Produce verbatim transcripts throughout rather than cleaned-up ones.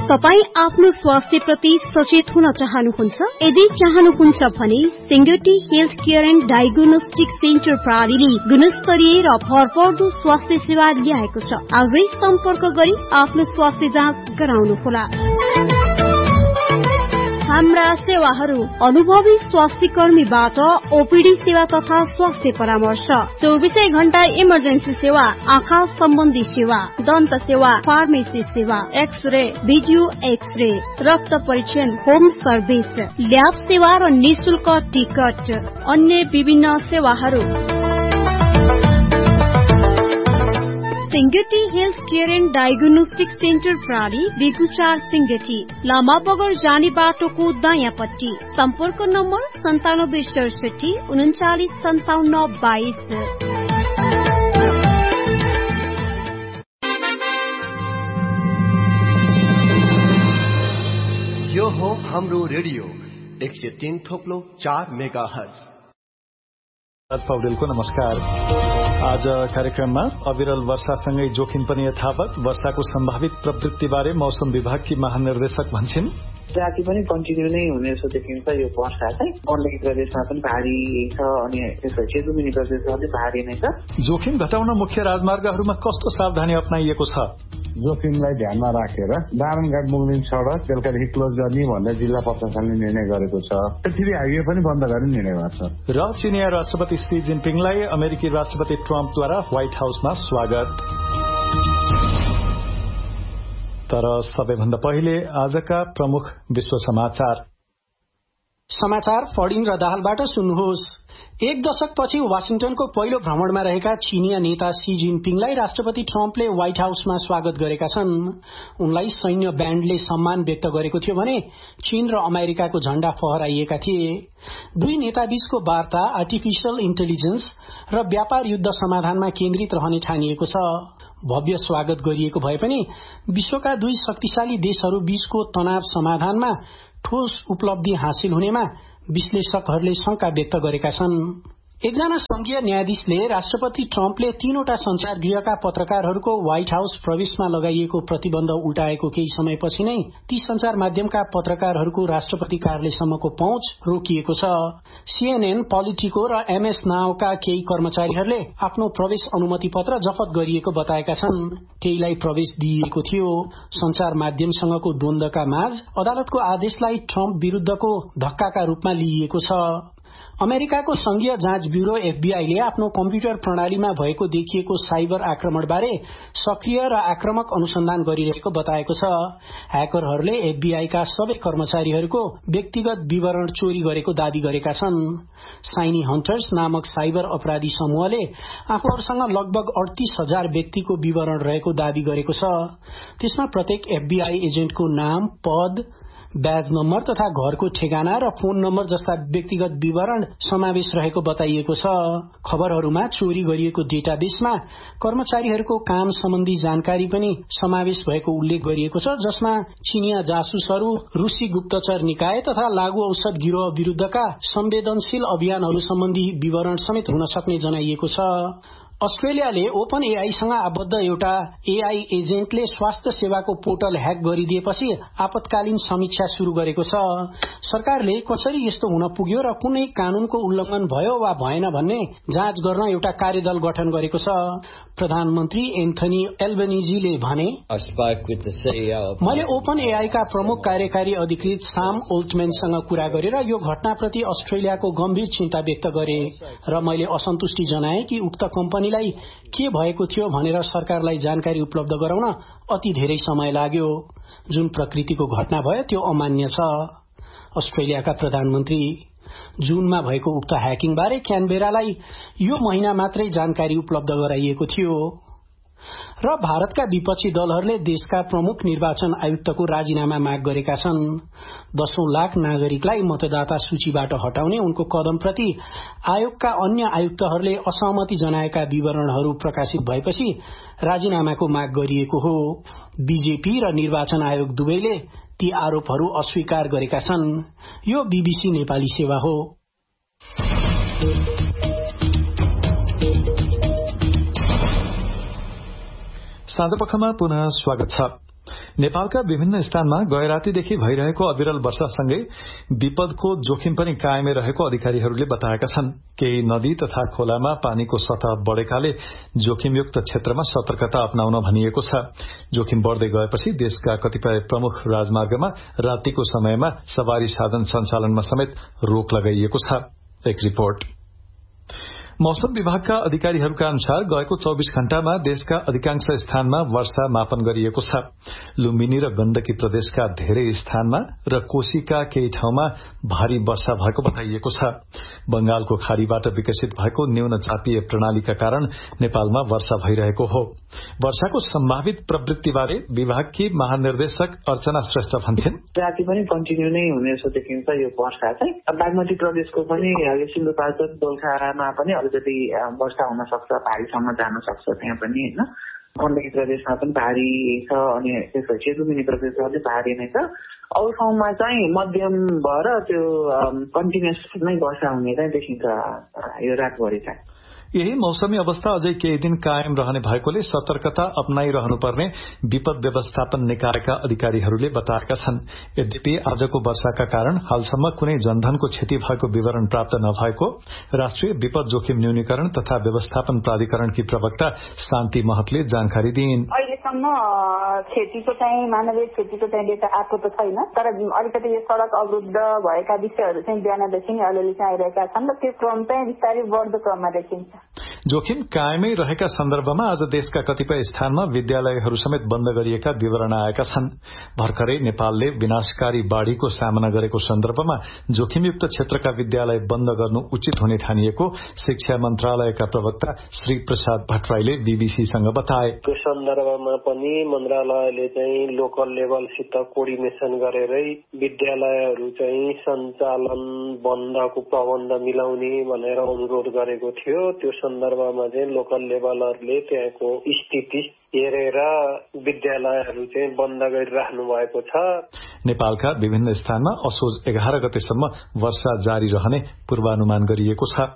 तपाईँ आफ्नो स्वास्थ्य प्रति सचेत हुन चाहनुहुन्छ? यदि चाहनुहुन्छ भने सेङ्गटी health care and diagnostic centre प्रणालीले गुणस्तरीय र भरपर्दो स्वास्थ्य सेवा ल्याएको छ। आजै सम्पर्क गरी आफ्नो स्वास्थ्य जाँच गराउनुहोला। हाम्रा सेवाहरू अनुभवी स्वास्थ्य कर्मीबाट ओपीडी सेवा तथा स्वास्थ्य परामर्श, चौबिसै घण्टा इमर्जेन्सी सेवा, आँखा सम्बन्धी सेवा, दन्त सेवा, फार्मेसी सेवा, एक्सरे, भिडियो एक्सरे, रक्त परीक्षण, होम सर्भिस, ल्याब सेवा र निशुल्क टिकट, अन्य विभिन्न सेवाहरू। Singati health care and diagnostic centre प्रणाली बेगुचार सिंगटी लामा बगर जाने बाटोको दायाँपट्टि। सम्पर्क नम्बर सन्तानब्बे सडसठी उन्चालिस सन्ताउन्न बाइस। यो हो हाम्रो रेडियो एक सय तीन थोप्लो चार मेगा हर्ज। राज पौडेलको नमस्कार। आज कार्यक्रममा अविरल वर्षासँगै जोखिम पनि यथावत, वर्षाको सम्भावित प्रवृत्तिबारे मौसम विभागकी महानिर्देशक भन्छन्। राति पनि कन्टिन्यू नै हुने जस्तो देखिन्छ यो वर्षा चाहिँ। गण्डकी प्रदेशमा पनि भारी छ अनि त्यसपछि लुम्बिनी प्रदेशमा पनि भारी नै छ। जोखिम घटाउन मुख्य राजमार्गहरूमा कस्तो सावधानी अपनाइएको छ? जोखिमलाई ध्यानमा राखेर दामनघाट मुगलिन सड़क बेलुकादेखि क्लोज गर्ने भनेर जिल्ला प्रशासनले निर्णय गरेको छ। पृथ्वी हाइवे पनि बन्द गर्ने निर्णय भएको छ। र चिनिया राष्ट्रपति सी जिनपिङलाई अमेरिकी राष्ट्रपति ट्रम्पद्वारा व्हाइट हाउसमा स्वागत। तर सबैभन्दा पहिले आजका प्रमुख विश्व समाचार। समाचार फडिङ र दाहालबाट सुन्नुहोस्। एक दशकपछि वाशिंटनको पहिलो भ्रमणमा रहेका चीनिया नेता सी जिनपिङलाई राष्ट्रपति ट्रम्पले व्हाइट हाउसमा स्वागत गरेका छन्। उनलाई सैन्य ब्याण्डले सम्मान व्यक्त गरेको थियो भने चीन र अमेरिकाको झण्डा फहराइएका थिए। दुई नेताबीचको वार्ता आर्टिफिशियल इन्टेलिजेन्स र व्यापार युद्ध समाधानमा केन्द्रित रहने ठानिएको छ। भव्य स्वागत गरिएको भए पनि विश्वका दुई शक्तिशाली देशहरू बीचको तनाव समाधानमा ठोस उपलब्धि हासिल हुनेमा विश्लेषकहरूले शंका व्यक्त गरेका छन्। एकजना संघीय न्यायाधीशले राष्ट्रपति ट्रम्पले तीनवटा संचार गृहका पत्रकारहरूको व्हाइट हाउस प्रवेशमा लगाइएको प्रतिबन्ध उल्टाएको केही समयपछि नै ती संचार माध्यमका पत्रकारहरूको राष्ट्रपति कार्यालयसम्मको पहुँच रोकिएको छ। सीएनएन, पोलिटिको र एमएस नाउका केही कर्मचारीहरूले आफ्नो प्रवेश अनुमति पत्र जफत गरिएको बताएका छन्। केहीलाई प्रवेश दिइएको थियो। संचार माध्यमसँगको द्वन्द्वका माझ अदालतको आदेशलाई ट्रम्प विरूद्धको धक्काका रूपमा लिइएको छ। अमेरिकाको संघीय जाँच ब्यूरो एफबीआईले आफ्नो कम्प्युटर प्रणालीमा भएको देखिएको साइबर आक्रमणबारे सक्रिय र आक्रामक अनुसन्धान गरिरहेको बताएको छ। ह्याकरहरूले एफबीआईका सबै कर्मचारीहरूको व्यक्तिगत विवरण चोरी गरेको दावी गरेका छन्। साइनी हन्टर्स नामक साइबर अपराधी समूहले आफूहरूसँग लगभग अडतीस हजार व्यक्तिको विवरण रहेको दावी गरेको छ। त्यसमा प्रत्येक एफबीआई एजेन्टको नाम, पद, ब्याज नम्बर तथा घरको ठेगाना र फोन नम्बर जस्ता व्यक्तिगत विवरण समावेश रहेको बताइएको छ। खबरहरूमा चोरी गरिएको डेटाबेसमा कर्मचारीहरूको काम सम्बन्धी जानकारी पनि समावेश भएको उल्लेख गरिएको छ, जसमा चीनिया जासुसहरू, रूसी गुप्तचर निकाय तथा लागू औषध गिरोह विरूद्धका संवेदनशील अभियानहरू सम्बन्धी विवरण समेत हुन सक्ने जनाइएको छ। अस्ट्रेलियाले ओपन एआईसँग आबद्ध एउटा एआई एजेन्टले स्वास्थ्य सेवाको पोर्टल ह्याक गरिदिएपछि आपतकालीन समीक्षा शुरू गरेको छ। सरकारले कसरी यस्तो हुन पुग्यो र कुनै कानूनको उल्लंघन भयो वा भएन भन्ने जाँच गर्न एउटा कार्यदल गठन गरेको छ। प्रधानमन्त्री एन्थनी एल्बनिजीले भने, मैले ओपन एआईका प्रमुख कार्यकारी अधिकृत साम ओल्टम्यानसँग कुरा गरेर यो घटनाप्रति अस्ट्रेलियाको गम्भीर चिन्ता व्यक्त गरे र मैले असन्तुष्टि जनाए कि उक्त कम्पनीलाई के भएको थियो भनेर सरकारलाई जानकारी उपलब्ध गराउन अति धेरै समय लाग्यो। जुन प्रकृतिको घटना भयो त्यो अमान्य छ। अस्ट्रेलियाका प्रधानमन्त्री जूनमा भएको उक्त ह्याकिङ बारे क्यानबेरालाई यो महिना मात्रै जानकारी उपलब्ध गराइएको थियो। र भारतका विपक्षी दलहरूले देशका प्रमुख निर्वाचन आयुक्तको राजीनामा माग गरेका छन्। दशौं लाख नागरिकलाई मतदाता सूचीबाट हटाउने उनको कदमप्रति आयोगका अन्य आयुक्तहरूले असहमति जनाएका विवरणहरू प्रकाशित भएपछि राजीनामाको माग गरिएको हो। बीजेपी र निर्वाचन आयोग दुवैले ती आरोपहरू अस्वीकार गरेका छन्। यो बीबीसी नेपाली सेवा हो। साँझपखमा पुनः स्वागत छ। नेपालका विभिन्न स्थानमा गएरातीदेखि भइरहेको अविरल वर्षासँगै विपदको जोखिम पनि कायमै रहेको अधिकारीहरूले बताएका छन्। केही नदी तथा खोलामा पानीको सतह बढ़ेकाले जोखिमयुक्त क्षेत्रमा सतर्कता अपनाउन भनिएको छ। जोखिम बढ़दै गएपछि देशका कतिपय प्रमुख राजमार्गमा रातिको समयमा सवारी साधन सञ्चालनमा समेत रोक लगाइएको छ। एक रिपोर्ट। मौसम विभागका अधिकारीहरूका अनुसार गएको चौबीस घण्टामा देशका अधिकांश स्थानमा वर्षा मापन गरिएको छ। लुम्बिनी र गण्डकी प्रदेशका धेरै स्थानमा र कोशीका केही ठाउँमा भारी वर्षा भएको बताइएको छ। बंगालको खाड़ीबाट विकसित भएको न्यून चापीय प्रणालीका कारण नेपालमा वर्षा भइरहेको हो। वर्षाको सम्भावित प्रवृत्तिबारे विभागकी महानिर्देशक अर्चना श्रेष्ठ भन्थिन्, राति पनि कन्टिन्यू नै हुने जस्तो देखिन्छ यो वर्षा चाहिँ। बागमती प्रदेशको पनि सिन्धुपाल्चोक दोलखामा पनि अलिकति वर्षा हुन सक्छ, भारीसम्म जान सक्छ त्यहाँ पनि होइन। गण्डकी प्रदेशमा पनि भारी छ अनि त्यसपछि लुम्बिनी प्रदेशमा पनि भारी नै छ। अरू ठाउँमा चाहिँ मध्यम भएर त्यो कन्टिन्युस नै वर्षा हुने चाहिँ देखिन्छ यो रातभरि चाहिँ। यही मौसमी अवस्था अझै केही दिन कायम रहने भएकोले सतर्कता अपनाइरहनुपर्ने विपद व्यवस्थापन निकायका अधिकारीहरूले बताएका छन्। यद्यपि आजको वर्षाका कारण हालसम्म कुनै जनधनको क्षति भएको विवरण प्राप्त नभएको राष्ट्रिय विपद जोखिम न्यूनीकरण तथा व्यवस्थापन प्राधिकरणकी प्रवक्ता शान्ति महतले जानकारी दिइन्। अहिलेसम्म क्षतिको चाहिँ मानवीय क्षतिको चाहिँ डेटा आएको त छैन, तर अलिकति यो सड़क अवरुद्ध भएका विषयहरू चाहिँ बिहानदेखि नै अलिअलि चाहिँ आइरहेका छन् र त्यो क्रम चाहिँ बिस्तारै बढ्दो क्रममा देखिन्छ। जोखिम कायमै रहेका सन्दर्भमा आज देशका कतिपय स्थानमा विद्यालयहरू समेत बन्द गरिएका विवरण आएका छन्। भर्खरै नेपालले विनाशकारी बाढ़ीको सामना गरेको सन्दर्भमा जोखिमयुक्त क्षेत्रका विद्यालय बन्द गर्नु उचित हुने ठानिएको शिक्षा मन्त्रालयका प्रवक्ता श्री प्रसाद भट्टराईले बीबीसीसँग बताए। त्यो सन्दर्भमा पनि मन्त्रालयले चाहिँ लोकल लेभलसित कोर्डिनेसन गरेरै विद्यालयहरू चाहिँ सञ्चालन बन्दको प्रबन्ध मिलाउने भनेर अनुरोध गरेको थियो। त्यो सन्दर्भमा चाहिँ लोकल लेभलहरूले त्यहाँको स्थिति हेरेर विद्यालयहरू चाहिँ बन्द गरिराख्नु भएको छ। नेपालका विभिन्न स्थानमा असोज एघार गतेसम्म वर्षा जारी रहने पूर्वानुमान गरिएको छ।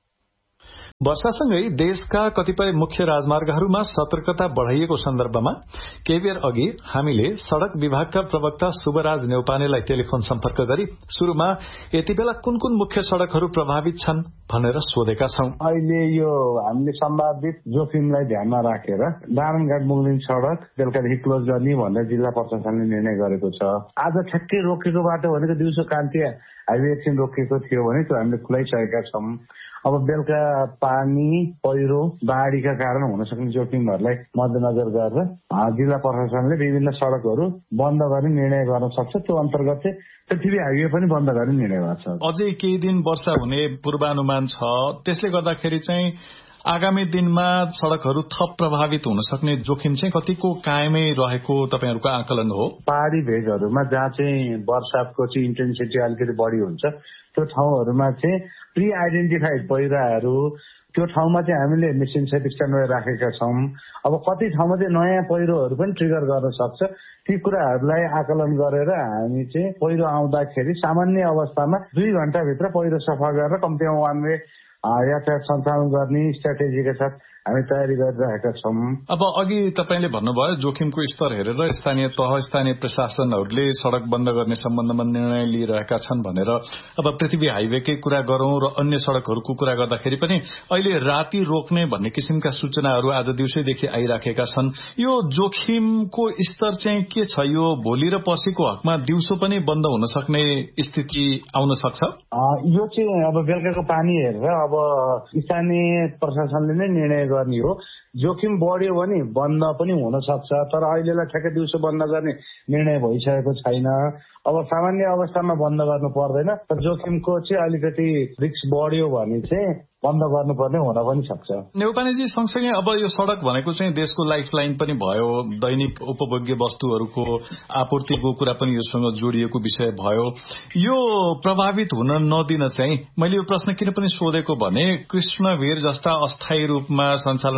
वर्षासँगै देशका कतिपय मुख्य राजमार्गहरूमा सतर्कता बढ़ाइएको सन्दर्भमा केही बेर अघि हामीले सड़क विभागका प्रवक्ता शुभराज नेउपानेलाई टेलिफोन सम्पर्क गरी शुरूमा यति बेला कुन कुन मुख्य सड़कहरू प्रभावित छन् भनेर सोधेका छौं। अहिले यो हामीले सम्भावित जोखिमलाई ध्यानमा राखेर नारायणघाट मुगलिन सड़क बेलुकादेखि क्लोज गर्ने भनेर जिल्ला प्रशासनले निर्णय गरेको छ। आज ठ्याक्कै रोकेको बाटो भनेको दिउँसो कान्ति हाइवे एकछिन रोकेको थियो भने त्यो हामीले खुलाइसकेका छौं। अब बेलुका पानी पहिरो बाढ़ीका कारण हुन सक्ने जोखिमहरूलाई मध्यनजर गरेर जिल्ला प्रशासनले विभिन्न सड़कहरू बन्द गर्ने निर्णय गर्न सक्छ। त्यो अन्तर्गत चाहिँ पृथ्वी हाइवे पनि बन्द गर्ने निर्णय भएको छ। अझै केही दिन वर्षा हुने पूर्वानुमान छ, त्यसले गर्दाखेरि चाहिँ आगामी दिनमा सड़कहरू थप प्रभावित हुन सक्ने जोखिम चाहिँ कतिको कायमै रहेको तपाईहरूको आकलन हो? पहाड़ी भेगहरूमा जहाँ चाहिँ वर्षाको चाहिँ इन्टेन्सिटी अलिकति बढी हुन्छ त्यो ठाउँहरूमा चाहिँ प्री आइडेन्टिफाइड पहिराहरू त्यो ठाउँमा चाहिँ हामीले मेसिन सेट स्ट्यान्डबाई राखेका छौं। अब कति ठाउँमा चाहिँ नयाँ पहिरोहरू पनि ट्रिगर गर्न सक्छ। ती कुराहरूलाई आकलन गरेर हामी चाहिँ पहिरो आउँदाखेरि सामान्य अवस्थामा दुई घण्टाभित्र पहिरो सफा गरेर कम्तीमा वान वे यातायात सञ्चालन गर्ने स्ट्राटेजीका साथ हामी तयारी गरिरहेका छौं। अब अघि तपाईले भन्नुभयो जोखिमको स्तर हेरेर स्थानीय तह स्थानीय प्रशासनहरूले सड़क बन्द गर्ने सम्बन्धमा निर्णय लिइरहेका छन् भनेर। अब पृथ्वी हाइवेकै कुरा गरौं र अन्य सड़कहरूको कुरा गर्दाखेरि पनि अहिले राति रोक्ने भन्ने किसिमका सूचनाहरू आज दिउँसैदेखि आइराखेका छन्। यो जोखिमको स्तर चाहिँ के छ? यो भोलि र पर्सिको हकमा दिउँसो पनि बन्द हुन सक्ने स्थिति आउन सक्छ? यो चाहिँ अब बेलुकाको पानी हेरेर अब स्थानीय प्रशासनले नै निर्णय गर्ने हो। जोखिम बढ्यो भने बन्द पनि हुन सक्छ, तर अहिलेलाई ठ्याक्कै दिउँसो बन्द गर्ने निर्णय भइसकेको छैन। अब सामान्य अवस्थामा बन्द गर्नु पर्दैन, तर जोखिमको चाहिँ अलिकति रिस्क बढ्यो भने चाहिँ बन्द गर्नुपर्ने हुन पनि सक्छ। नेउपानेजी, सँगसँगै अब यो सड़क भनेको चाहिँ देशको लाइफ लाइन पनि भयो, दैनिक उपभोग्य वस्तुहरूको आपूर्तिको कुरा पनि योसँग जोडिएको विषय भयो। यो प्रभावित हुन नदिन चाहिँ मैले यो प्रश्न किन पनि सोधेको भने कृष्णवीर जस्ता अस्थायी रूपमा सञ्चालनमा ल्याइएका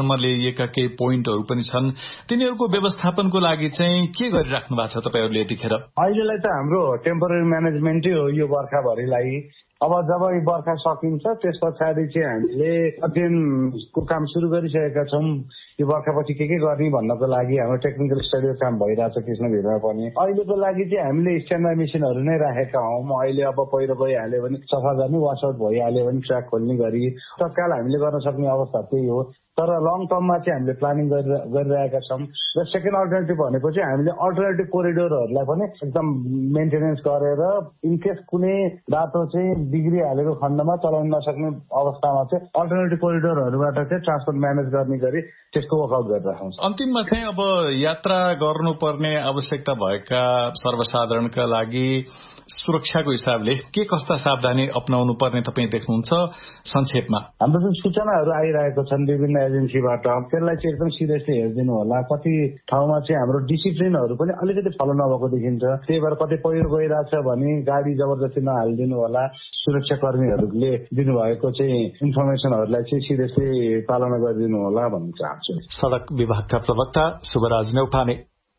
गरिएका केही पोइन्टहरू पनि छन्, तिनीहरूको व्यवस्थापनको लागि चाहिँ के गरिराख्नु भएको छ तपाईँहरूले यतिखेर? अहिलेलाई त हाम्रो टेम्पोररी म्यानेजमेन्टै हो यो बर्खाभरिलाई। अब जब यो बर्खा सकिन्छ त्यस पछाडि चाहिँ हामीले अध्ययनको काम सुरु गरिसकेका छौँ। यो बर्खापछि के के गर्ने भन्नको लागि हाम्रो टेक्निकल स्टडीको काम भइरहेछ कृष्णगिरीमा पनि। अहिलेको लागि चाहिँ हामीले स्ट्यान्ड बाई मेसिनहरू नै राखेका हौँ। अहिले अब पहिरो गइहाल्यो भने सफा गर्ने, वासआउट भइहाल्यो भने ट्र्याक खोल्ने गरी तत्काल हामीले गर्न सक्ने अवस्था त्यही हो। तर लङ टर्ममा चाहिँ हामीले प्लानिङ गरिरहेका छौँ। र सेकेन्ड अल्टरनेटिभ भनेको चाहिँ हामीले अल्टरनेटिभ कोरिडोरहरूलाई पनि एकदम मेन्टेनेन्स गरेर इनकेस कुनै बाटो चाहिँ बिग्रिहालेको खण्डमा चलाउन नसक्ने अवस्थामा चाहिँ अल्टरनेटिभ कोरिडोरहरूबाट चाहिँ ट्रान्सपोर्ट म्यानेज गर्ने गरी त्यसको वर्कआउट गरिरहेका छौँ। अन्तिममा चाहिँ अब यात्रा गर्नुपर्ने आवश्यकता भएका सर्वसाधारणका लागि सुरक्षाको हिसाबले के कस्ता सावधानी अपनाउनु पर्ने तपाईँ देख्नुहुन्छ संक्षेपमा? हाम्रो जुन सूचनाहरू आइरहेको छन् विभिन्न एजेन्सीबाट त्यसलाई चाहिँ एकदम सिरियसली हेरिदिनु होला। कति ठाउँमा चाहिँ हाम्रो डिसिप्लिनहरू पनि अलिकति फलो नभएको देखिन्छ। त्यही भएर कतै पहिरो गइरहेछ भने गाडी जबरजस्ती नहालिदिनु होला। सुरक्षा कर्मीहरूले दिनुभएको चाहिँ इन्फर्मेसनहरूलाई चाहिँ सिरियसली पालना गरिदिनु होला भन्न चाहन्छु। सड़क विभागका प्रवक्ता शुभराज नेउपाने।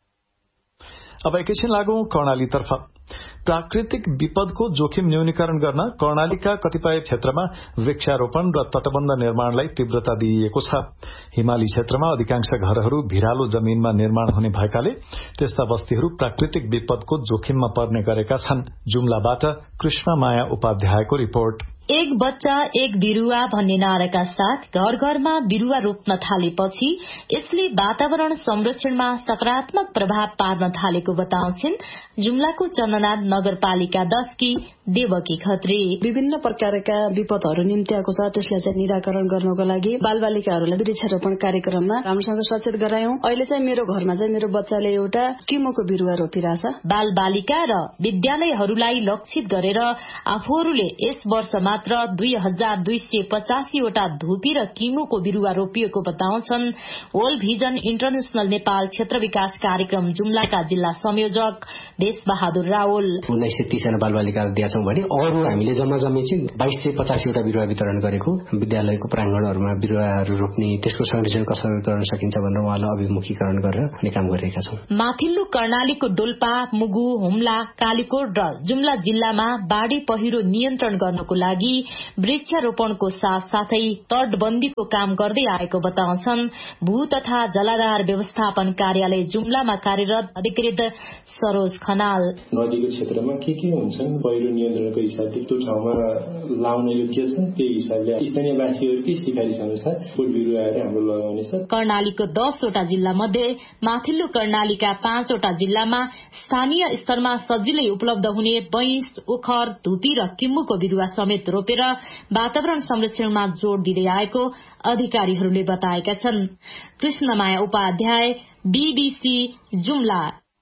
अब एकैछिन लागौं कर्णालीतर्फ। प्राकृतिक विपदको जोखिम न्यूनीकरण गर्न कर्णालीका कतिपय क्षेत्रमा वृक्षारोपण र तटबन्ध निर्माणलाई तीव्रता दिइएको छ। हिमाली क्षेत्रमा अधिकांश घरहरू भिरालो जमीनमा निर्माण हुने भएकाले त्यस्ता बस्तीहरू प्राकृतिक विपदको जोखिममा पर्ने गरेका छन्। जुम्लाबाट कृष्णमाया उपाध्यायको रिपोर्ट। एक बच्चा एक बिरुवा भन्ने नाराका साथ घर घरमा बिरुवा रोप्न थालेपछि यसले वातावरण संरक्षणमा सकारात्मक प्रभाव पार्न थालेको बताउँछिन् जुम्लाको चन्दनाथ नगरपालिका दशकी देवकी खत्री। विभिन्न प्रकारका विपदहरू निम्त्याएको छ, त्यसलाई चाहिँ निराकरण गर्नको लागि बालबालिकाहरूलाई वृक्षारोपण कार्यक्रममा राम्रोसँग सचेत गरायौं। अहिले चाहिँ मेरो घरमा चाहिँ मेरो बच्चाले एउटा किमोको बिरुवा रोपिरहेछ। बालबालिका र विद्यालयहरूलाई लक्षित गरेर आफूहरूले यस वर्ष मात्र दुई हजार दुई सय पचासीवटा धुपी र किमोको बिरुवा रोपिएको बताउँछन् वर्ल्ड भिजन इन्टरनेशनल नेपाल क्षेत्र विकास कार्यक्रम जुम्लाका जिल्ला संयोजक देश बहादुर रावल। उन्नाइस सय तीसजना बालबालिकाहरू दिएछौँ भने अरू हामीले जम्मा जम्मी चाहिँ बाइस सय पचासीवटा बिरुवा वितरण गरेको। विद्यालयको प्राङ्गणहरूमा बिरुवाहरू रोप्ने, त्यसको संरक्षण कसरी गर्न सकिन्छ भनेर उहाँलाई अभिमुखीकरण गरेर हामी काम गरिरहेका छौँ। माथिल्लो कर्णालीको डोल्पा, मुगु, हुम्ला, कालीकोट र जुम्ला जिल्लामा बाढ़ी पहिरो नियन्त्रण गर्नको लागि वृक्षारोपणको साथसाथै तटबन्दीको काम गर्दै आएको बताउँछन् भू तथा जलाधार व्यवस्थापन कार्यालय जुम्लामा कार्यरत अधिकृत सरोज खनाल। नदीको क्षेत्रमा के के हुन्छन् पहिरो नियन्त्रणको हिसाबले त्यो ठाउँमा लाउन योग्य छ, त्यही हिसाबले स्थानीयवासीहरूकै सिफारिस अनुसार फूल बिरुवाहरू हाम्रो लगाउने छ। कर्णालीको दसवटा जिल्ला मध्ये माथिल्लो कर्णालीका पाँचवटा जिल्लामा स्थानीय स्तरमा सजिलै उपलब्ध हुने बैंस, ओखर, धुपी र किम्बुको बिरुवा समेत रोपेर वातावरण संरक्षणमा जोड़ दिँदै आएको अधिकारीहरूले बताएका छन्। कृष्णमाया उपाध्याय, बीबीसी जुम्ला।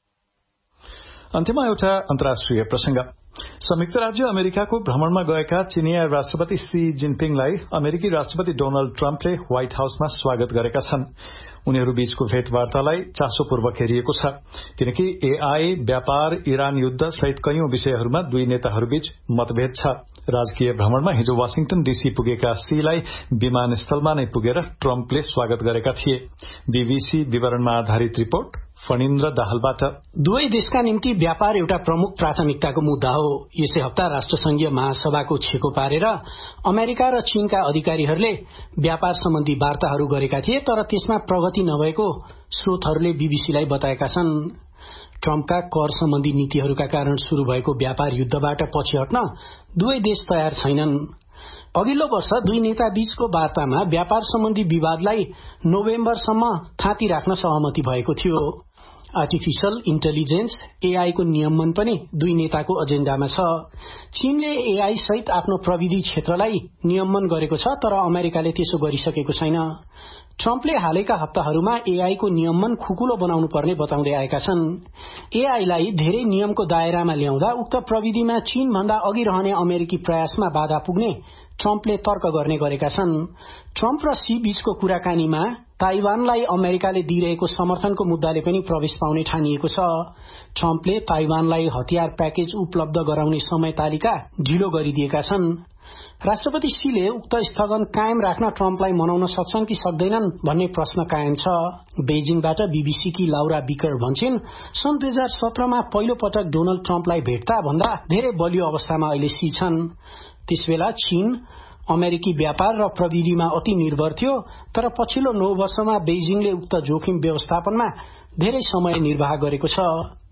अन्त्यमा एउटा अन्तर्राष्ट्रिय प्रसंग। संयुक्त राज्य अमेरिकाको भ्रमणमा गएका चिनिया राष्ट्रपति सी जिनपिङलाई अमेरिकी राष्ट्रपति डोनाल्ड ट्रम्पले व्हाइट हाउसमा स्वागत गरेका छन्। उनीहरू बीचको भेटवार्तालाई चासोपूर्वक हेरिएको छ किनकि एआई, व्यापार, इरान युद्ध सहित कैयौं विषयहरूमा दुई नेताहरूबीच मतभेद छ। राजकीय भ्रमणमा हिजो वाशिंटन डीसी पुगेका सीलाई विमानस्थलमा नै पुगेर ट्रम्पले स्वागत गरेका थिए। बीबीसी विवरणमा आधारित रिपोर्ट फणिन्द्र दाहालबाट। दुवै देशका निम्ति व्यापार एउटा प्रमुख प्राथमिकताको मुद्दा हो। यसै हप्ता राष्ट्रसंघीय महासभाको छेको पारेर अमेरिका र चीनका अधिकारीहरूले व्यापार सम्बन्धी वार्ताहरू गरेका थिए, तर त्यसमा प्रगति नभएको स्रोतहरूले बीबीसीलाई बताएका छन्। ट्रम्पका कर सम्बन्धी नीतिहरूका कारण शुरू भएको व्यापार युद्धबाट पछि हट्न दुवै देश तयार छैनन्। अघिल्लो वर्ष दुई नेता बीचको वार्तामा व्यापार सम्बन्धी विवादलाई नोभेम्बरसम्म थाँती राख्न सहमति भएको थियो। आर्टिफिशियल इन्टेलिजेन्स एआई को नियमन पनि दुई नेताको एजेन्डामा छ। चीनले एआई सहित आफ्नो प्रविधि क्षेत्रलाई नियमन गरेको छ, तर अमेरिकाले त्यसो गरिसकेको छैन। ट्रम्पले हालैका हप्ताहरूमा एआई को नियमन खुकुलो बनाउनु पर्ने बताउँदै आएका छन्। एआईलाई धेरै नियमको दायरामा ल्याउँदा उक्त प्रविधिमा चीन भन्दा अघि रहने अमेरिकी प्रयासमा बाधा पुग्ने ट्रम्पले तर्क गर्ने गरेका छन्। ट्रम्प र सी बीचको कुराकानीमा ताइवानलाई अमेरिकाले दिइरहेको समर्थनको मुद्दाले पनि प्रवेश पाउने ठानिएको छ। ट्रम्पले ताइवानलाई हतियार प्याकेज उपलब्ध गराउने समय तालिका ढिलो गरिदिएका छन्। राष्ट्रपति शीले उक्त स्थगन कायम राख्न ट्रम्पलाई मनाउन सक्छन् कि सक्दैनन् भन्ने प्रश्न कायम छ। बेजिङबाट बीबीसीकी लाउरा बिकर भन्छन्, सन् दुई हजार सत्रमा पहिलो पटक डोनाल्ड ट्रम्पलाई भेट्दा भन्दा धेरै बलियो अवस्थामा अहिले शी छन्। त्यसबेला चीन अमेरिकी व्यापार र प्रविधिमा अति निर्भर थियो, तर पछिल्लो नौ वर्षमा बेजिङले उक्त जोखिम व्यवस्थापनमा धेरै समय निर्वाह गरेको छ।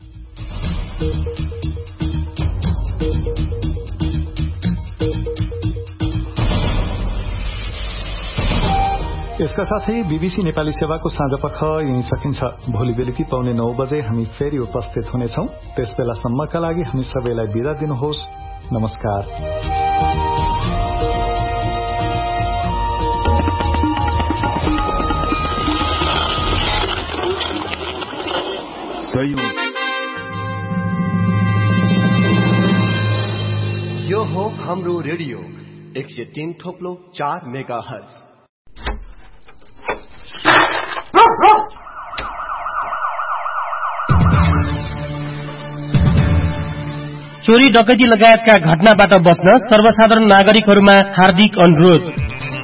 यसका साथै बीबीसी नेपाली सेवाको साँझपख यही सकिन्छ। भोलि बेलुकी पाउने नौ बजे हामी फेरि उपस्थित हुनेछौं। त्यसबेलासम्मका लागि हामी सबैलाई बिदा दिनुहोस्। नमस्कार। यो हो हाम्रो रेडियो एक सय तीन थोप्लो चार मेगा हर्ज। चोरी डकैती लगायतका घटनाबाट बच्न सर्वसाधारण नागरिकहरूमा हार्दिक अनुरोध।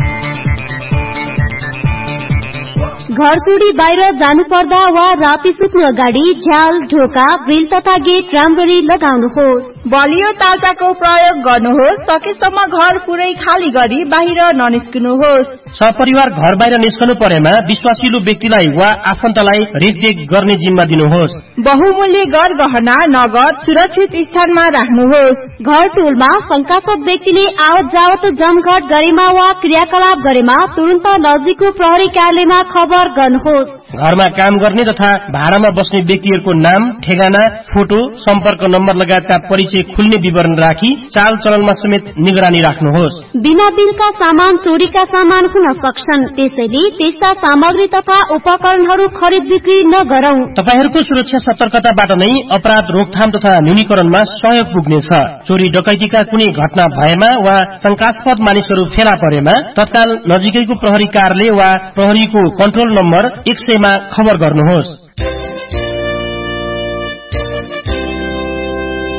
घर छोडी बाहिर जानु पर्दा वा राति सुत्नु अगाडि झ्याल, ढोका, ग्रिल तथा गेट राम्ररी लगाउनुहोस्। बलियो तालचाको प्रयोग गर्नुहोस्। सकेसम्म घर पुरै खाली गरी बाहिर ननिस्कनुहोस्। सपरिवार घर बाहिर निस्कनु परेमा विश्वासिलो व्यक्तिलाई वा आफन्तलाई रेखदेख गर्ने जिम्मा दिनुहोस्। बहुमूल्य गरगहना, नगद सुरक्षित स्थानमा राख्नुहोस्। घर टोलमा शंकास्पद व्यक्तिले आवत जावत जमघट गरेमा वा क्रियाकलाप गरेमा तुरन्त नजिकको प्रहरी कार्यालयमा खबर गर्नुहोस्। घरमा काम गर्ने तथा भाडामा बस्ने व्यक्तिहरूको नाम, ठेगाना, फोटो, सम्पर्क नम्बर लगायतका परिचय खुल्ने विवरण राखी चाल चलनमा समेत निगरानी राख्नुहोस्। बिना बिलका सामान चोरीका सामान हुन सक्छन्, त्यसैले त्यस्ता सामग्री तथा उपकरणहरू खरिद बिक्री नगरौं। तपाईहरूको सुरक्षा सतर्कताबाट नै अपराध रोकथाम तथा न्यूनीकरणमा सहयोग पुग्नेछ। चोरी डकैतीका कुनै घटना भएमा वा शंकास्पद मानिसहरू फेला परेमा तत्काल नजिकैको प्रहरी कार्यालय वा प्रहरीको कन्ट्रोल नम्बर एक सयमा खबर गर्नुहोस्।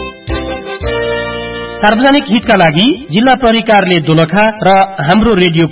सार्वजनिक हितका लागि जिल्ला प्रहरी कार्यालय दोलखा र हाम्रो रेडियो